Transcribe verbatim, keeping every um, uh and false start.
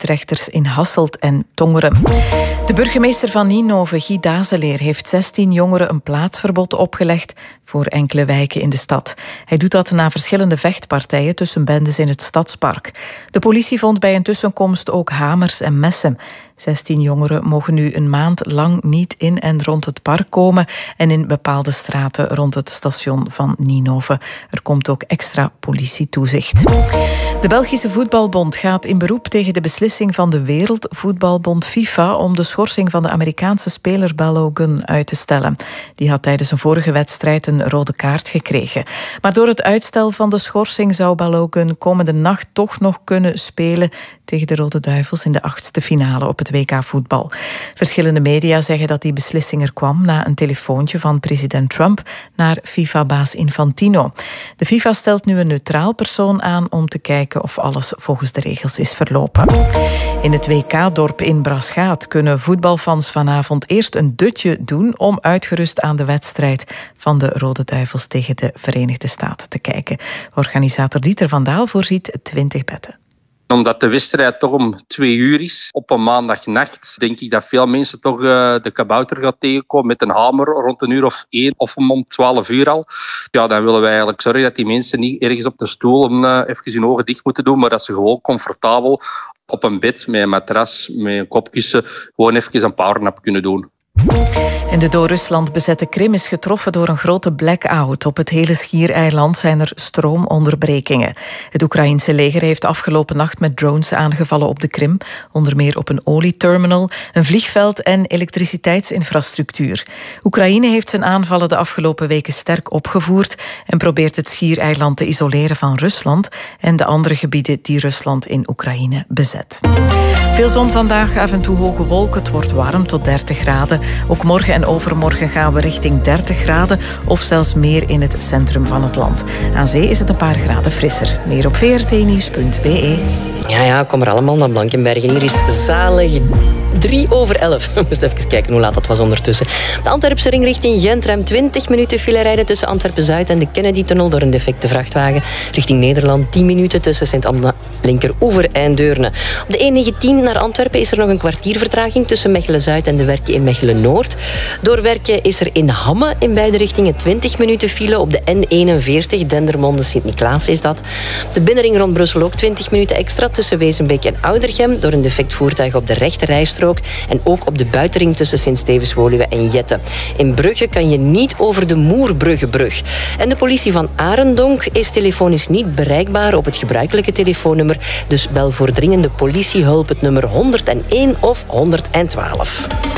strafrechters in Hasselt en Tongeren. De burgemeester van Ninove, Guy Dazeleer, heeft zestien jongeren een plaatsverbod opgelegd voor enkele wijken in de stad. Hij doet dat na verschillende vechtpartijen tussen bendes in het stadspark. De politie vond bij een tussenkomst ook hamers en messen. zestien jongeren mogen nu een maand lang niet in en rond het park komen en in bepaalde straten rond het station van Ninove. Er komt ook extra politietoezicht. De Belgische Voetbalbond gaat in beroep tegen de beslissing van de Wereldvoetbalbond FIFA om de schorsing van de Amerikaanse speler Balogun uit te stellen. Die had tijdens een vorige wedstrijd een rode kaart gekregen. Maar door het uitstel van de schorsing zou Balogun komende nacht toch nog kunnen spelen tegen de Rode Duivels in de achtste finale op het W K voetbal. Verschillende media zeggen dat die beslissing er kwam na een telefoontje van president Trump naar FIFA-baas Infantino. De FIFA stelt nu een neutraal persoon aan om te kijken of alles volgens de regels is verlopen. In het W K-dorp in Braschaat kunnen voetbalfans vanavond eerst een dutje doen om uitgerust aan de wedstrijd van de Rode Duivels tegen de Verenigde Staten te kijken. Organisator Dieter van Daal voorziet twintig bedden. Omdat de wedstrijd toch om twee uur is, op een maandagnacht, denk ik dat veel mensen toch uh, de kabouter gaan tegenkomen met een hamer rond een uur of één of om twaalf uur al. Ja, dan willen wij eigenlijk zorgen dat die mensen niet ergens op de stoel om uh, even hun ogen dicht moeten doen, maar dat ze gewoon comfortabel op een bed met een matras, met een kopkussen, gewoon even een powernap kunnen doen. En de door Rusland bezette Krim is getroffen door een grote blackout. Op het hele schiereiland zijn er stroomonderbrekingen. Het Oekraïense leger heeft afgelopen nacht met drones aangevallen op de Krim, onder meer op een olieterminal, een vliegveld en elektriciteitsinfrastructuur. Oekraïne heeft zijn aanvallen de afgelopen weken sterk opgevoerd en probeert het schiereiland te isoleren van Rusland en de andere gebieden die Rusland in Oekraïne bezet. Veel zon vandaag, af en toe hoge wolken. Het wordt warm tot dertig graden. Ook morgen en overmorgen gaan we richting dertig graden of zelfs meer in het centrum van het land. Aan zee is het een paar graden frisser. Meer op v r t nieuws punt b e. Ja, ja, kom er allemaal naar Blankenbergen. Hier is het zalig drie over elf. We moesten even kijken hoe laat dat was ondertussen. De Antwerpse ring richting Gent. Ruim twintig minuten file rijden tussen Antwerpen-Zuid en de Kennedy-tunnel door een defecte vrachtwagen. Richting Nederland tien minuten tussen Sint-Anna, Linkeroever en Deurne. Op de N negentien naar Antwerpen is er nog een kwartier vertraging tussen Mechelen-Zuid en de Werken in Mechelen-Noord. Door Werken is er in Hamme in beide richtingen twintig minuten file. Op de N eenenveertig, Dendermonde-Sint-Niklaas is dat. De binnenring rond Brussel ook twintig minuten extra tussen Wezenbeek en Oudergem door een defect voertuig op de rechte rijstrook en ook op de buitenring tussen Sint-Stevens-Woluwe en Jette. In Brugge kan je niet over de Moerbruggebrug. En de politie van Arendonk is telefonisch niet bereikbaar op het gebruikelijke telefoonnummer, dus bel voor dringende politiehulp het nummer honderdéén of honderdtwaalf.